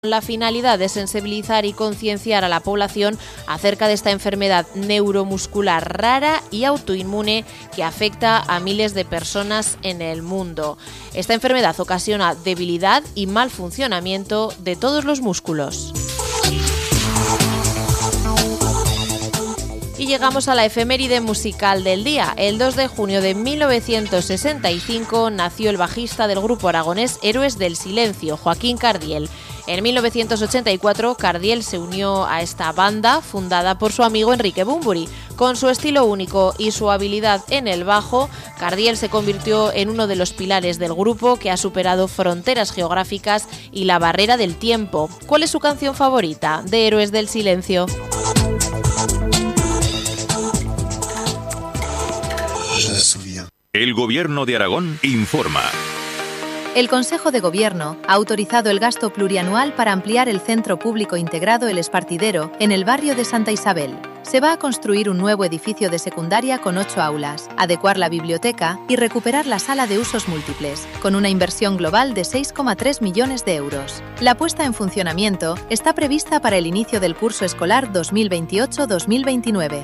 la finalidad de sensibilizar y concienciar a la población acerca de esta enfermedad neuromuscular rara y autoinmune que afecta a miles de personas en el mundo. Esta enfermedad ocasiona debilidad y mal funcionamiento de todos los músculos. Y llegamos a la efeméride musical del día. El 2 de junio de 1965 nació el bajista del grupo aragonés Héroes del Silencio, Joaquín Cardiel. En 1984, Cardiel se unió a esta banda fundada por su amigo Enrique Bunbury. Con su estilo único y su habilidad en el bajo, Cardiel se convirtió en uno de los pilares del grupo que ha superado fronteras geográficas y la barrera del tiempo. ¿Cuál es su canción favorita de Héroes del Silencio? El Gobierno de Aragón informa. El Consejo de Gobierno ha autorizado el gasto plurianual para ampliar el Centro Público Integrado El Espartidero en el barrio de Santa Isabel. Se va a construir un nuevo edificio de secundaria con 8 aulas, adecuar la biblioteca y recuperar la sala de usos múltiples, con una inversión global de 6,3 millones de euros. La puesta en funcionamiento está prevista para el inicio del curso escolar 2028-2029.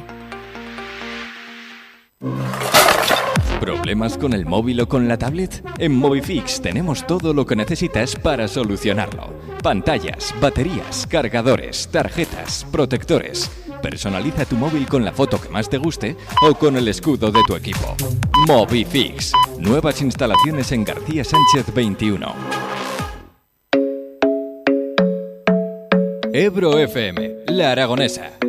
¿Problemas con el móvil o con la tablet? En Movifix tenemos todo lo que necesitas para solucionarlo. Pantallas, baterías, cargadores, tarjetas, protectores. Personaliza tu móvil con la foto que más te guste o con el escudo de tu equipo. Movifix. Nuevas instalaciones en García Sánchez 21. Ebro FM, La Aragonesa.